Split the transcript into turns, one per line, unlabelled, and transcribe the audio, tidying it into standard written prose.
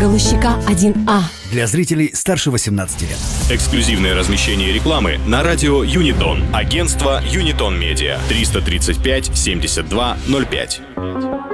Галущика 1А.
Для зрителей старше 18 лет.
Эксклюзивное размещение рекламы на радио Юнитон. Агентство Юнитон Медиа. 335 72 05.